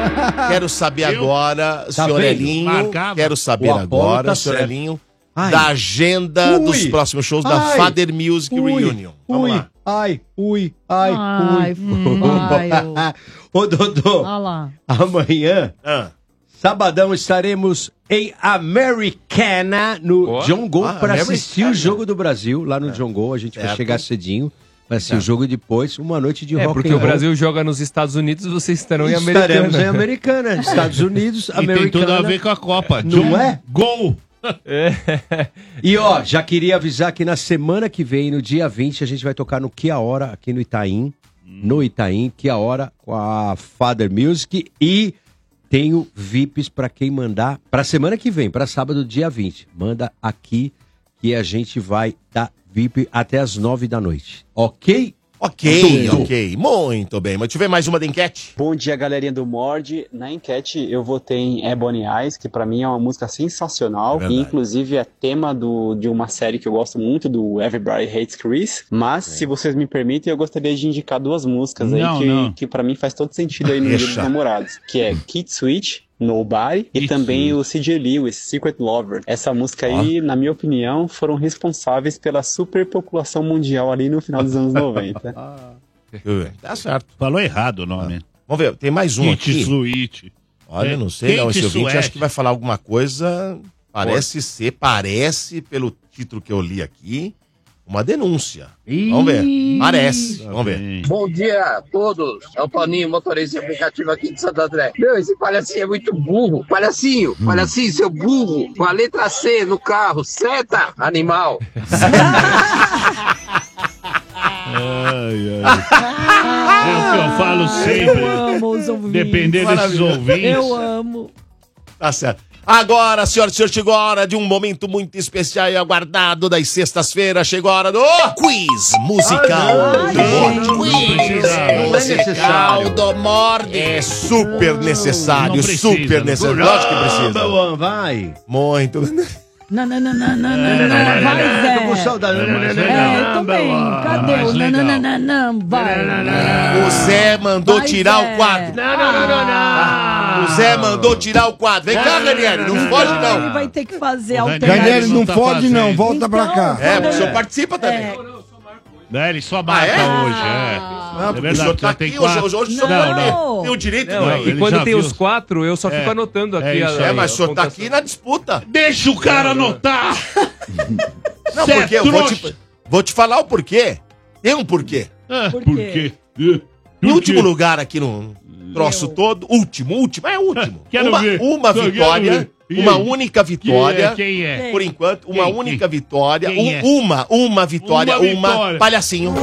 Quero saber agora, senhor Elinho. Quero saber agora, senhor Elinho, da agenda dos próximos shows da Father Music Reunion. Vamos lá. Ô, Dodô, amanhã, sabadão, estaremos em Americana, no John Go, para assistir o Jogo do Brasil, lá no John Go. A gente vai chegar cedinho, vai assistir o jogo depois, uma noite de rock and roll. Porque o Brasil joga nos Estados Unidos, vocês estarão em Americana. Estaremos em Americana, Estados Unidos, Americana. E tem tudo a ver com a Copa. Não é? Gol! E ó, já queria avisar que na semana que vem, no dia 20, a gente vai tocar no Que a Hora, aqui no Itaim. No Itaim, Que a Hora, com a Father Music. E tenho VIPs pra quem mandar pra semana que vem, pra sábado, dia 20. Manda aqui que a gente vai dar VIP até as 9 da noite. Ok? Ok. Muito bem. Mas deixa eu ver mais uma da enquete. Bom dia, galerinha do Mord. Na enquete eu votei em Ebony Eyes, que pra mim é uma música sensacional. E inclusive é tema de uma série que eu gosto muito, do Everybody Hates Chris. Mas, se vocês me permitem, eu gostaria de indicar duas músicas aí que pra mim faz todo sentido aí no Dia dos Namorados. Que é Kid Switch, Nobody, e também o C.J. Lewis, Secret Lover. Essa música aí, na minha opinião, foram responsáveis pela superpopulação mundial ali no final dos anos 90. Tá certo. Falou errado o nome. Vamos ver, tem mais um aqui. Switch. Olha, não sei, não, esse ouvinte acho que vai falar alguma coisa, parece, pelo título que eu li aqui, uma denúncia. Vamos ver. Parece. Vamos ver. Bom dia a todos. É o Toninho, motorista de aplicativo aqui de Santo André. Meu, esse palhacinho é muito burro. Palhacinho, seu burro. Com a letra C no carro. Seta, animal. É o que eu falo sempre. Eu amo os ouvintes. Depender desses ouvintes. Eu amo. Tá certo. Agora, senhoras e senhores, chegou a hora de um momento muito especial e aguardado das sextas-feiras. Chegou a hora do quiz musical do Mord. Quiz musical do Mord. É super necessário, super necessário. Lógico que precisa. Vai. Muito. Não. Vai, Zé. Tô com saudade. Eu também. Cadê o não, vai. O Zé mandou tirar o quadro. Não. O Zé mandou tirar o quadro. Vem cá, Ranieri, não foge não. Ele vai ter que fazer alternativo. Ranieri, não fode não, volta pra cá. É, porque o senhor participa também. Ele só marca hoje, É verdade, o senhor tá aqui, hoje o senhor tem o direito. E quando tem os 4, eu só fico anotando aqui. Mas o senhor tá aqui na disputa. Deixa o cara anotar! Não, porque eu vou te falar o porquê. Tem um porquê. Por quê? Em último lugar aqui no troço todo, último, Quero ver. Uma vitória, uma única vitória. Quem é? Por enquanto, uma única vitória. Quem é? Uma vitória, uma palhacinho.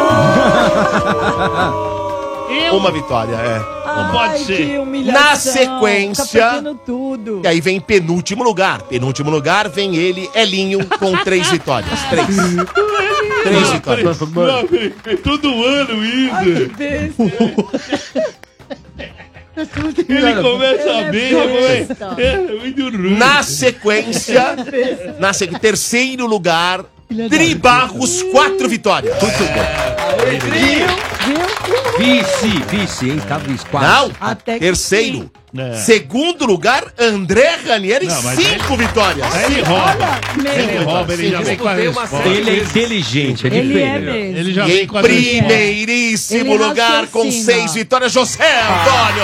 Eu? Uma vitória, Não pode ser. Que humilhação. Na sequência, Tá perdendo tudo. E aí vem penúltimo lugar. Penúltimo lugar vem ele, Elinho, com 3 vitórias. 3 vitórias. Todo ano isso. Ai, que besta. Ele começa bem, é muito ruim. Na sequência, terceiro lugar, Tri Barros, 4 vitórias. Muito bom. Vice, hein? Tá vice. Não, Até terceiro. É. Segundo lugar, André Ranieri, 5 vitórias. Ele rouba, ele já vem com a resposta. Ele é inteligente, é Ele diferente. é mesmo. Ele já E vem em com a resposta. primeiríssimo Ele lugar, com raciocina. 6 vitórias, José Antônio.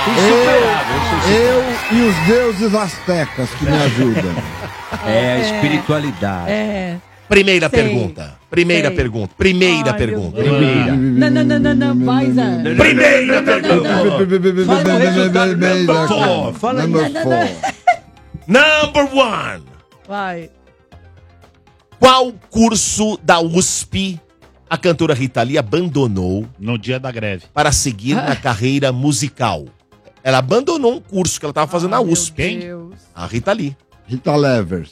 Eu e os deuses astecas que me ajudam. É, espiritualidade. Primeira Sei. pergunta. Primeira Sei. pergunta. Ai, meu Deus. Não, vai, Zé. Primeira pergunta. Number 1. Vai. Qual curso da USP a cantora Rita Lee abandonou No dia da greve. para seguir na carreira musical? Ela abandonou um curso que ela estava fazendo na USP. Meu Deus. A Rita Lee. Rita Levers.